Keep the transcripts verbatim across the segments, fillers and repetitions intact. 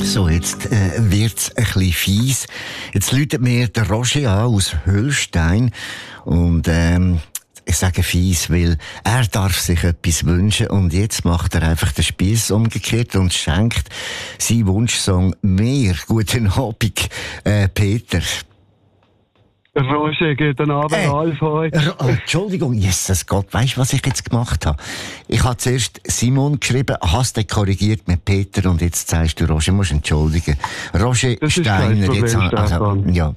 So, jetzt äh, wird's ein bisschen fies. Jetzt läutet mir der Roger an aus Höllstein und ähm, ich sage fies, weil er darf sich etwas wünschen und jetzt macht er einfach den Spieß umgekehrt und schenkt seinen Wunschsong mir. Guten Abend, äh, Peter. Roger, guten Abend, äh, Alf heute. Oh, Entschuldigung, Jesus Gott, weisst du, was ich jetzt gemacht habe? Ich habe zuerst Simon geschrieben, hast den korrigiert mit Peter und jetzt sagst du, Roger, musst entschuldigen. Roger das Steiner, ist jetzt also, ja.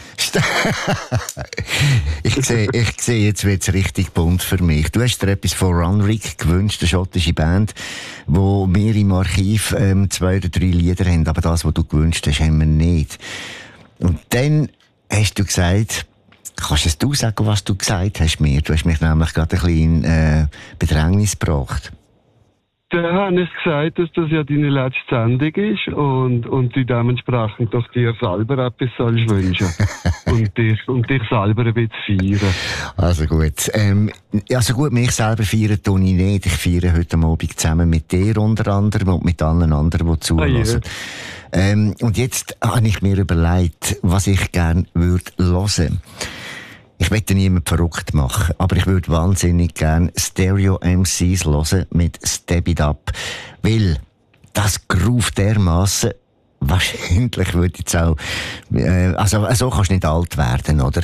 ich sehe, ich sehe, jetzt wird's richtig bunt für mich. Du hast dir etwas von Runrig gewünscht, eine schottische Band, wo wir im Archiv ähm, zwei oder drei Lieder haben, aber das, was du gewünscht hast, haben wir nicht. Und dann hast du gesagt, kannst es du sagen, was du gesagt hast mir? Du hast mich nämlich gerade ein bisschen in äh, Bedrängnis gebracht. Dann habe ich gesagt, dass das ja deine letzte Sendung ist und, und du dementsprechend doch dir selber etwas sollst wünschen. und, dich, und dich selber ein bisschen feiern. Also gut. Ähm, also gut, mich selber feiern tue ich nicht. Ich feiere heute Abend zusammen mit dir unter anderem und mit allen anderen, die zuhören. Ah, yeah. ähm, und jetzt habe ich mir überlegt, was ich gerne würde hören. Ich möchte niemanden verrückt machen, aber ich würde wahnsinnig gerne Stereo-M Cs hören mit Step It Up. Weil das Groove dermassen, wahrscheinlich würde jetzt auch, äh, also so kannst du nicht alt werden, oder?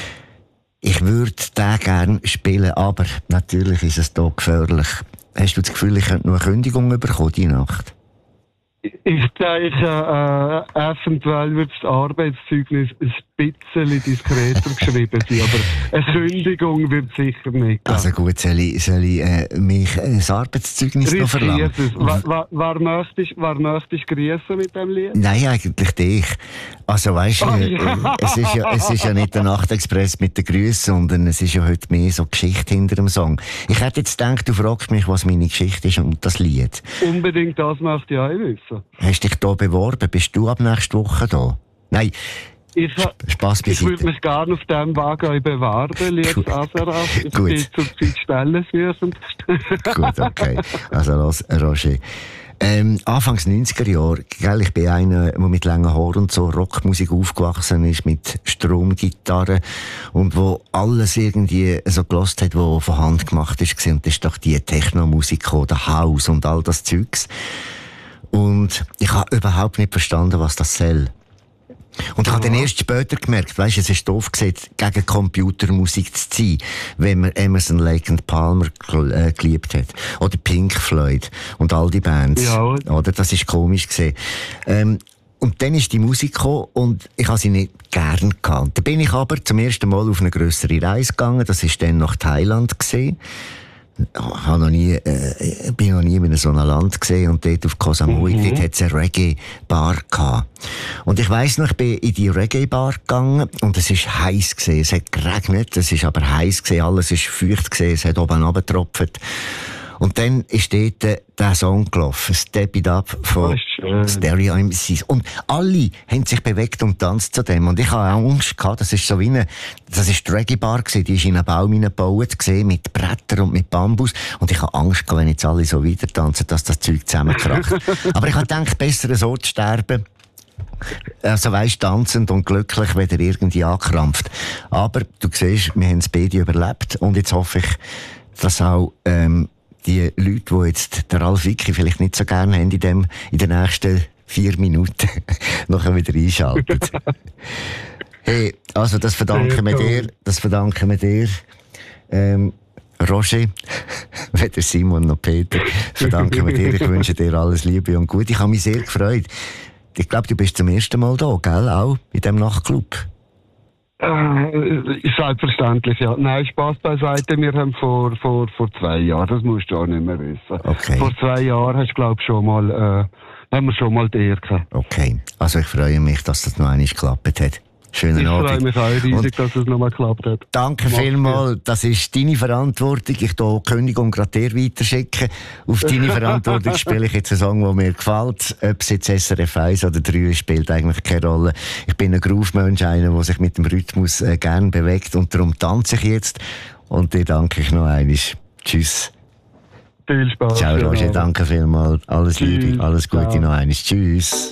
Ich würde den gerne spielen, aber natürlich ist es da gefährlich. Hast du das Gefühl, ich könnte noch eine Kündigung bekommen, die Nacht? Ich denke, äh, eventuell wird das Arbeitszeugnis ein bisschen diskreter geschrieben sein, aber eine Kündigung wird sicher nicht. Also gut, soll ich, soll ich äh, mich ein Arbeitszeugnis noch verlangen? Wer, wer möchtest du grüßen mit dem Lied? Nein, eigentlich dich. Also weißt du, oh, ja. es, ist ja, es ist ja nicht der Nachtexpress mit den Grüßen, sondern es ist ja heute mehr so Geschichte hinter dem Song. Ich hätte jetzt gedacht, du fragst mich, was meine Geschichte ist und das Lied. Unbedingt, das möchte ich auch wissen. Hast du dich da beworben? Bist du ab nächste Woche da? Nein. Ich, Spaß beiseite. Ich würde mich gerne auf diesem Wagen bewerben, liebes Aseraf. Ich bin zurzeit stellensuchend. Gut, okay. Also los, Roger. Ähm, Anfangs neunziger Jahre, gell, ich bin einer, der mit langen Haaren und so Rockmusik aufgewachsen ist, mit Stromgitarre und wo alles irgendwie so gelost hat, was von Hand gemacht ist. Und das ist doch die Techno-Musik, der House und all das Zeugs. Und ich habe überhaupt nicht verstanden, was das soll. Und ich habe dann erst später gemerkt, weisst, es ist doof gesagt, gegen Computermusik zu ziehen, wenn man Emerson, Lake and Palmer äh, geliebt hat. Oder Pink Floyd und all die Bands. Ja. Oder? Das ist komisch gesehen. Ähm, und dann ist die Musik gekommen und ich habe sie nicht gern gehabt. Dann bin ich aber zum ersten Mal auf eine grössere Reise gegangen. Das war dann nach Thailand gesehen. Ich habe noch nie, äh, bin noch nie in so einem Land gesehen und dort auf Koh Samui, mhm. dort hat es eine Reggae-Bar gehabt. Und ich weiss noch, ich bin in die Reggae-Bar gegangen und es ist heiß gewesen. Es hat geregnet, es ist aber heiß gewesen, alles ist feucht gewesen, es hat oben runtergetropft. Und dann ist dort äh, der Song gelaufen, Step It Up von Stereo-M Cs. Und alle haben sich bewegt und tanzt zu dem. Und ich hatte auch Angst gehabt, das ist so wie eine, das ist die Reggae-Bar gewesen, die ist in einem Baum hineingebaut gewesen, mit Brettern und mit Bambus. Und ich hatte Angst gehabt, wenn jetzt alle so weiter tanzen, dass das Zeug zusammenkracht. Aber ich habe gedacht, besser so zu sterben. Also weisst, tanzend und glücklich, wenn er irgendwie ankrampft. Aber du siehst, wir haben es beide überlebt. Und jetzt hoffe ich, dass auch, ähm, die Leute, die jetzt der Ralf Wicki vielleicht nicht so gerne haben, in, dem, in den nächsten vier Minuten nachher wieder einschalten. Hey, also das verdanken wir dir, das verdanken wir dir, ähm, Roger, weder Simon noch Peter, verdanken wir dir. Ich wünsche dir alles Liebe und Gute. Ich habe mich sehr gefreut. Ich glaube, du bist zum ersten Mal da, gell? Auch in diesem Nachtclub. Äh, selbstverständlich, ja. Nein, Spaß beiseite. Wir haben vor, vor, vor zwei Jahren, das musst du auch nicht mehr wissen. Okay. Vor zwei Jahren hast du, glaube ich, schon mal, äh, haben wir schon mal die Ehre gehabt. Okay. Also ich freue mich, dass das noch einmal geklappt hat. Schönen Abend. Ich freue mich auch riesig, und dass es nochmal geklappt hat. Danke vielmals. Das ist deine Verantwortung. Ich hier die Kündigung gerade dir weiterschicken. Auf deine Verantwortung spiele ich jetzt einen Song, der mir gefällt. Ob es jetzt S R F eins oder drei ist, spielt eigentlich keine Rolle. Ich bin ein Groove-Mensch, einer, der sich mit dem Rhythmus äh, gerne bewegt. Und darum tanze ich jetzt. Und dir danke ich noch einmal. Tschüss. Viel Spaß. Ciao, Roger. Danke vielmals. Alles Liebe, alles Gute noch einmal. Tschüss.